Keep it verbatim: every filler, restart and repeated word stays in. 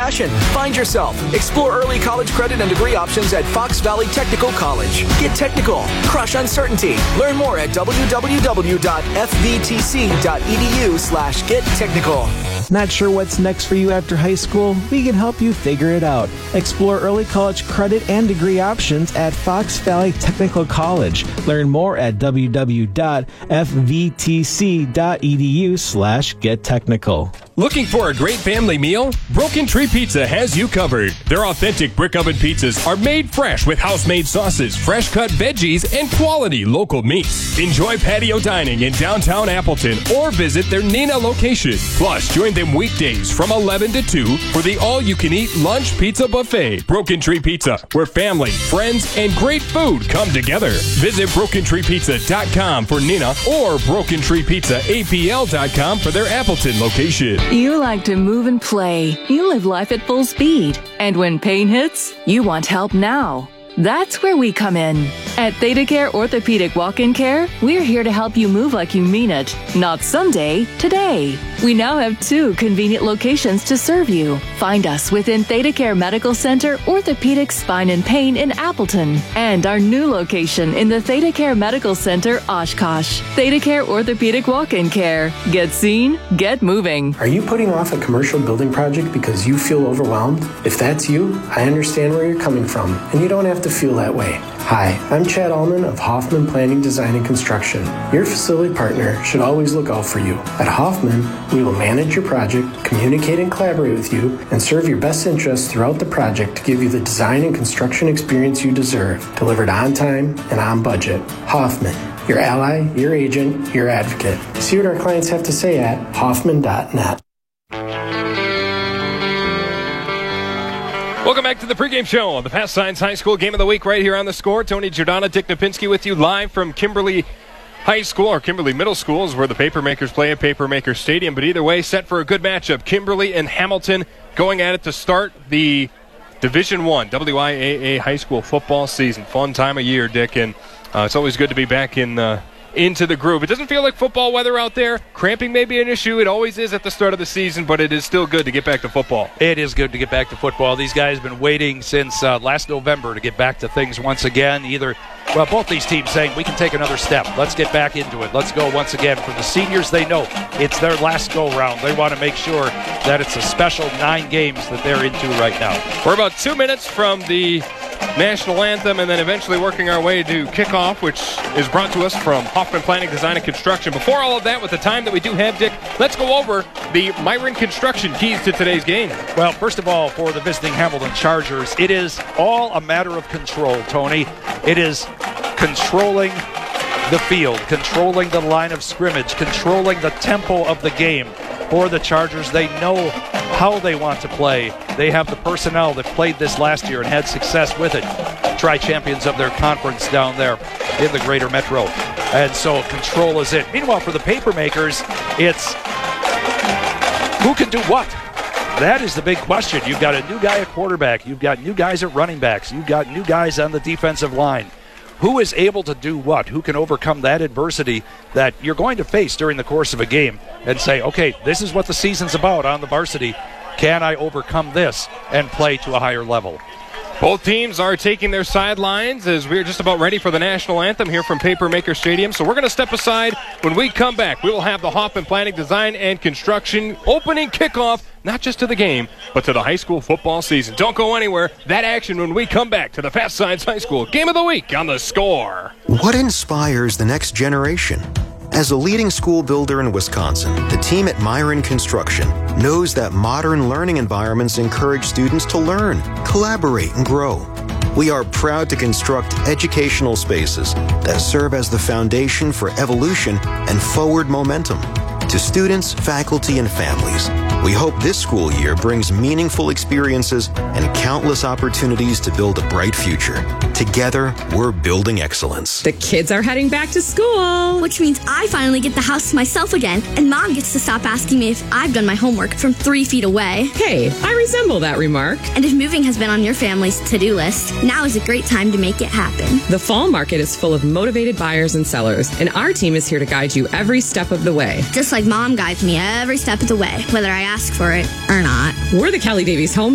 passion. Find yourself. Explore early college credit and degree options at Fox Valley Technical College. Get technical. Crush uncertainty. Learn more at www.fvtc.edu slash get technical. Not sure what's next for you after high school? We can help you figure it out. Explore early college credit and degree options at Fox Valley Technical College. Learn more at www.fvtc.edu slash get technical. Looking for a great family meal? Broken Tree Pizza has you covered. Their authentic brick oven pizzas are made fresh with house-made sauces, fresh-cut veggies, and quality local meats. Enjoy patio dining in downtown Appleton or visit their Neenah location. Plus, join them weekdays from eleven to two for the all-you-can-eat lunch pizza buffet. Broken Tree Pizza, where family, friends, and great food come together. Visit broken tree pizza dot com for Neenah or broken tree pizza a p l dot com for their Appleton location. You like to move and play. You live life at full speed. And when pain hits, you want help now. That's where we come in. At ThedaCare Orthopedic Walk-In Care, we're here to help you move like you mean it, not someday, today. We now have two convenient locations to serve you. Find us within ThedaCare Medical Center, Orthopedic Spine and Pain in Appleton, and our new location in the ThedaCare Medical Center, Oshkosh. ThedaCare Orthopedic Walk-In Care. Get seen, get moving. Are you putting off a commercial building project because you feel overwhelmed? If that's you, I understand where you're coming from, and you don't have to feel that way. Hi, I'm Chad Allman of Hoffman Planning, Design, and Construction. Your facility partner should always look out for you. At Hoffman, we will manage your project, communicate and collaborate with you, and serve your best interests throughout the project to give you the design and construction experience you deserve, delivered on time and on budget. Hoffman, your ally, your agent, your advocate. See what our clients have to say at hoffman dot net. Welcome back to the pregame show on the Past Science High School Game of the Week right here on The Score. Tony Giordano, Dick Napinski with you live from Kimberly High School, or Kimberly Middle School is where the Papermakers play at Papermaker Stadium. But either way, set for a good matchup. Kimberly and Hamilton going at it to start the Division One W I A A high school football season. Fun time of year, Dick, and uh, it's always good to be back in uh, into the groove. It doesn't feel like football weather out there. Cramping may be an issue. It always is at the start of the season, but it is still good to get back to football. It is good to get back to football. These guys have been waiting since uh, last November to get back to things once again. Either, well, both these teams saying, we can take another step. Let's get back into it. Let's go once again. For the seniors, they know it's their last go-round. They want to make sure that it's a special nine games that they're into right now. We're about two minutes from the national anthem and then eventually working our way to kickoff, which is brought to us from Hoffman Planning, Design, and Construction. Before all of that, with the time that we do have, Dick, let's go over the Myron Construction keys to today's game. Well, first of all, for the visiting Hamilton Chargers, it is all a matter of control, Tony. It is controlling the field, controlling the line of scrimmage, controlling the tempo of the game. For the Chargers, they know how they want to play. They have the personnel that played this last year and had success with it. Tri-champions of their conference down there in the greater metro. And so control is it. Meanwhile, for the Papermakers, it's who can do what? That is the big question. You've got a new guy at quarterback. You've got new guys at running backs. You've got new guys on the defensive line. Who is able to do what? Who can overcome that adversity that you're going to face during the course of a game and say, okay, this is what the season's about on the varsity. Can I overcome this and play to a higher level? Both teams are taking their sidelines as we're just about ready for the national anthem here from Papermaker Stadium. So we're going to step aside. When we come back, we will have the Hoffman Planning, Design, and Construction opening kickoff, not just to the game, but to the high school football season. Don't go anywhere. That action when we come back to the Fast Science High School Game of the Week on The Score. What inspires the next generation? As a leading school builder in Wisconsin, the team at Myron Construction knows that modern learning environments encourage students to learn, collaborate, and grow. We are proud to construct educational spaces that serve as the foundation for evolution and forward momentum. To students, faculty, and families, we hope this school year brings meaningful experiences and countless opportunities to build a bright future. Together, we're building excellence. The kids are heading back to school. Which means I finally get the house to myself again, and Mom gets to stop asking me if I've done my homework from three feet away. Hey, I resemble that remark. And if moving has been on your family's to-do list, now is a great time to make it happen. The fall market is full of motivated buyers and sellers, and our team is here to guide you every step of the way. Just like Mom guides me every step of the way, whether I ask for it or not. We're the Kelly Davies Home